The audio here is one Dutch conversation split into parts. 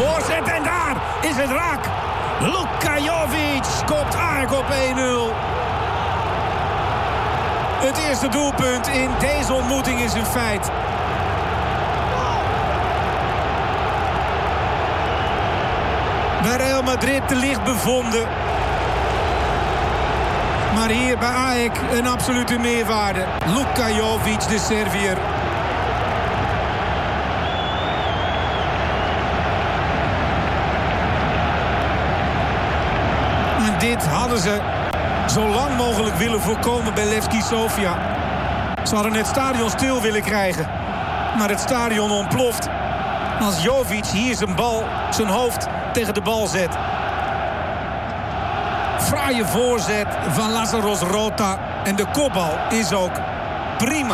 voorzet en daar is het raak. Luka Jovic kopt AEK op 1-0. Het eerste doelpunt in deze ontmoeting is een feit. Bij Real Madrid te licht bevonden. Maar hier bij AEK een absolute meerwaarde. Luka Jovic, de Serviër. En dit hadden ze zo lang mogelijk willen voorkomen bij Levski Sofia. Ze hadden het stadion stil willen krijgen. Maar het stadion ontploft als Jovic hier zijn hoofd tegen de bal zet. Fraaie voorzet van Lazaros Rota. En de kopbal is ook prima.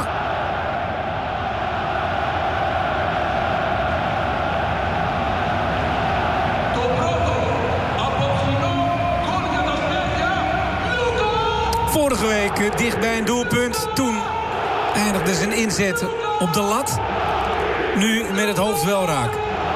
Vorige week dicht bij een doelpunt. Toen eindigde zijn inzet op de lat. Nu met het hoofd wel raak.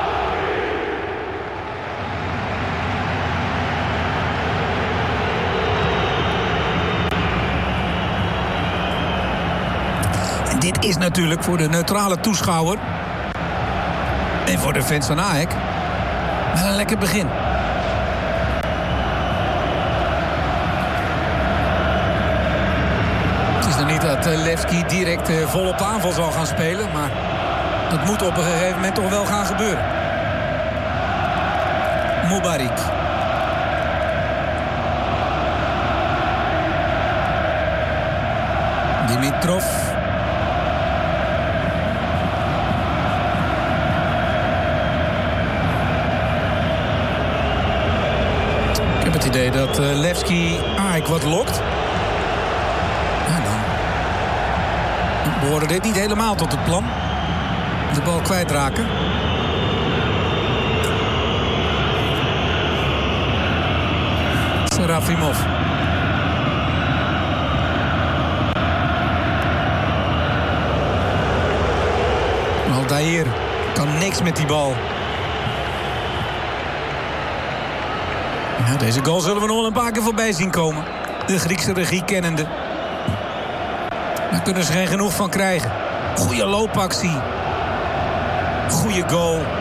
En dit is natuurlijk voor de neutrale toeschouwer en voor de fans van AEK wel een lekker begin. Niet dat Levski direct volop de aanval zal gaan spelen, maar dat moet op een gegeven moment toch wel gaan gebeuren. Mubarik. Dimitrov. Ik heb het idee dat Levski AEK wat lokt. Behoorde dit niet helemaal tot het plan. De bal kwijtraken. Serafimov. Aldair kan niks met die bal. Ja, deze goal zullen we nog wel een paar keer voorbij zien komen. De Griekse regie kennende. Daar kunnen ze geen genoeg van krijgen. Goeie loopactie. Goeie goal.